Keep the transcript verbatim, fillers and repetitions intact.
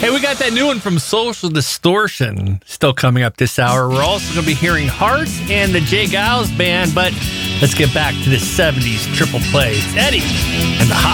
Hey, we got that new one from Social Distortion still coming up this hour. We're also going to be hearing Hearts and the Jay Giles Band, but let's get back to the seventies triple play. It's Eddie and the Hot